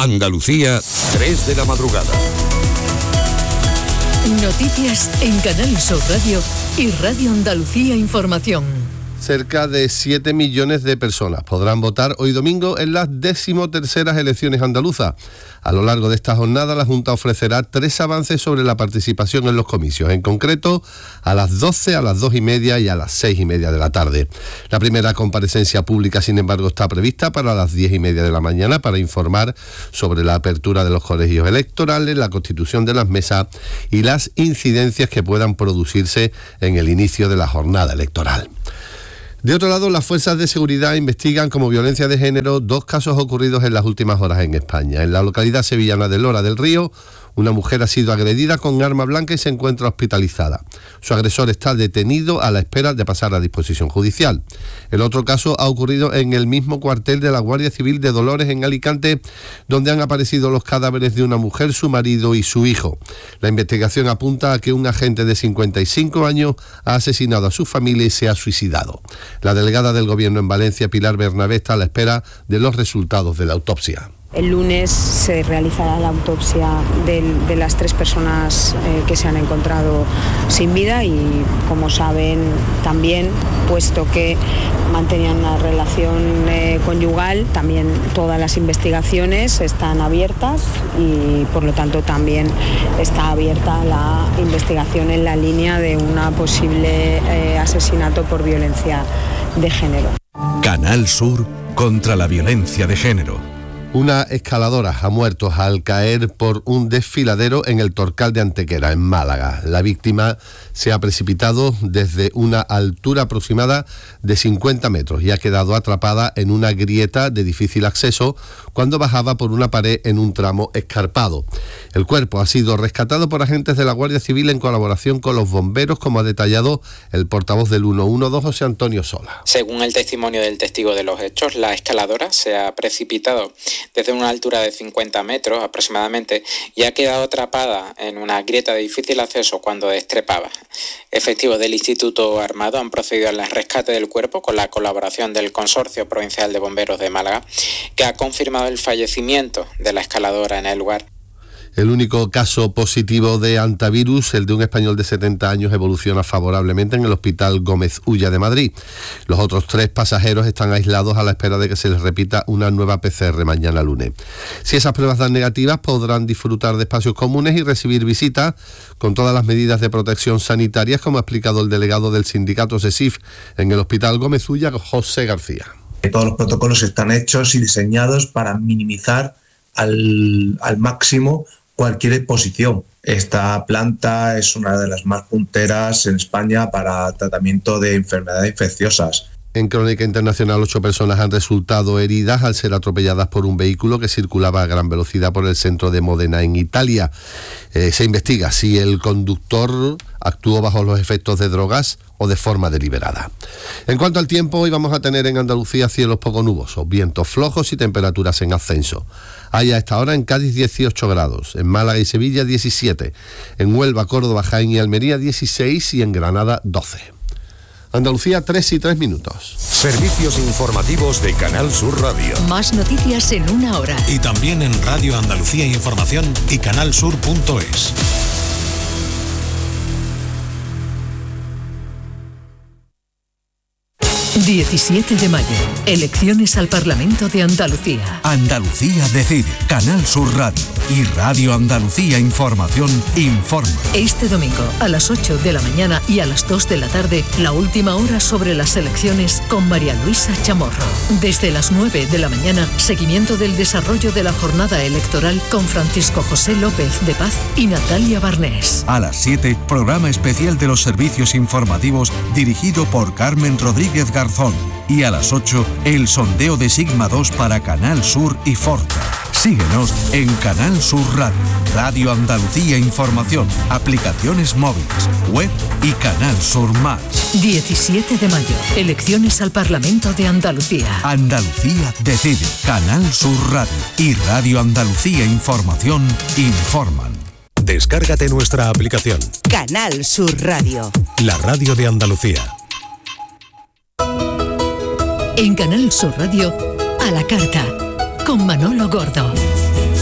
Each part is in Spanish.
Andalucía, 3 de la madrugada. Noticias en Canal Sur Radio y Radio Andalucía Información. Cerca de 7 millones de personas podrán votar hoy domingo en las 13ª elecciones andaluzas. A lo largo de esta jornada, la Junta ofrecerá 3 avances sobre la participación en los comicios, en concreto a las 12, a las 2:30 y a las 6:30 de la tarde. La primera comparecencia pública, sin embargo, está prevista para las 10:30 de la mañana para informar sobre la apertura de los colegios electorales, la constitución de las mesas y las incidencias que puedan producirse en el inicio de la jornada electoral. De otro lado, las fuerzas de seguridad investigan como violencia de género 2 casos ocurridos en las últimas horas en España. En la localidad sevillana de Lora del Río, una mujer ha sido agredida con arma blanca y se encuentra hospitalizada. Su agresor está detenido a la espera de pasar a disposición judicial. El otro caso ha ocurrido en el mismo cuartel de la Guardia Civil de Dolores, en Alicante, donde han aparecido los cadáveres de una mujer, su marido y su hijo. La investigación apunta a que un agente de 55 años ha asesinado a su familia y se ha suicidado. La delegada del Gobierno en Valencia, Pilar Bernabé, está a la espera de los resultados de la autopsia. El lunes se realizará la autopsia de las 3 personas que se han encontrado sin vida y, como saben también, puesto que mantenían una relación conyugal, también todas las investigaciones están abiertas y, por lo tanto, también está abierta la investigación en la línea de un posible asesinato por violencia de género. Canal Sur contra la violencia de género. Una escaladora ha muerto al caer por un desfiladero en el Torcal de Antequera, en Málaga. La víctima se ha precipitado desde una altura aproximada de 50 metros y ha quedado atrapada en una grieta de difícil acceso cuando bajaba por una pared en un tramo escarpado. El cuerpo ha sido rescatado por agentes de la Guardia Civil en colaboración con los bomberos, como ha detallado el portavoz del 112, José Antonio Sola. Según el testimonio del testigo de los hechos, la escaladora se ha precipitado desde una altura de 50 metros aproximadamente y ha quedado atrapada en una grieta de difícil acceso cuando destrepaba. Efectivos del Instituto Armado han procedido al rescate del cuerpo con la colaboración del Consorcio Provincial de Bomberos de Málaga, que ha confirmado el fallecimiento de la escaladora en el lugar. El único caso positivo de antivirus, el de un español de 70 años, evoluciona favorablemente en el Hospital Gómez Ulla de Madrid. Los otros 3 pasajeros están aislados a la espera de que se les repita una nueva PCR mañana lunes. Si esas pruebas dan negativas, podrán disfrutar de espacios comunes y recibir visitas con todas las medidas de protección sanitarias, como ha explicado el delegado del sindicato SESIF en el Hospital Gómez Ulla, José García. Todos los protocolos están hechos y diseñados para minimizar al máximo cualquier exposición. Esta planta es una de las más punteras en España para tratamiento de enfermedades infecciosas. En Crónica Internacional, 8 personas han resultado heridas al ser atropelladas por un vehículo que circulaba a gran velocidad por el centro de Módena, en Italia. Se investiga si el conductor actuó bajo los efectos de drogas o de forma deliberada. En cuanto al tiempo, hoy vamos a tener en Andalucía cielos poco nubosos, vientos flojos y temperaturas en ascenso. Hay a esta hora en Cádiz 18 grados, en Málaga y Sevilla 17, en Huelva, Córdoba, Jaén y Almería 16 y en Granada 12. Andalucía, 3:03. Servicios informativos de Canal Sur Radio. Más noticias en una hora. Y también en Radio Andalucía Información y canalsur.es. 17 de mayo. Elecciones al Parlamento de Andalucía. Andalucía decide. Canal Sur Radio y Radio Andalucía Información informa. Este domingo a las 8 de la mañana y a las 2 de la tarde, la última hora sobre las elecciones con María Luisa Chamorro. Desde las 9 de la mañana, seguimiento del desarrollo de la jornada electoral con Francisco José López de Paz y Natalia Barnés. A las 7, programa especial de los servicios informativos dirigido por Carmen Rodríguez Garzón. Y a las 8, el sondeo de Sigma 2 para Canal Sur y Forta. Síguenos en Canal Sur Radio, Radio Andalucía Información, aplicaciones móviles, web y Canal Sur Más. 17 de mayo, elecciones al Parlamento de Andalucía. Andalucía decide. Canal Sur Radio y Radio Andalucía Información informan. Descárgate nuestra aplicación. Canal Sur Radio. La radio de Andalucía. En Canal Sur Radio, a la carta, con Manolo Gordo.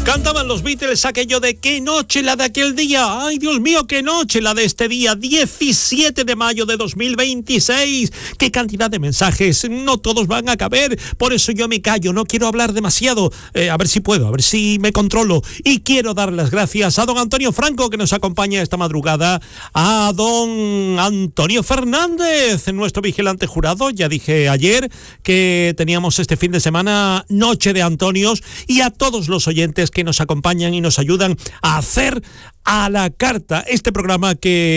Cantaban los Beatles aquello de qué noche la de aquel día. Ay, Dios mío, qué noche la de este día, 17 de mayo de 2026. Qué cantidad de mensajes, no todos van a caber, por eso yo me callo, no quiero hablar demasiado. A ver si puedo, a ver si me controlo. Y quiero dar las gracias a don Antonio Franco, que nos acompaña esta madrugada, a don Antonio Fernández, nuestro vigilante jurado. Ya dije ayer que teníamos este fin de semana Noche de Antonios, y a todos los oyentes que nos acompañan y nos ayudan a hacer a la carta este programa que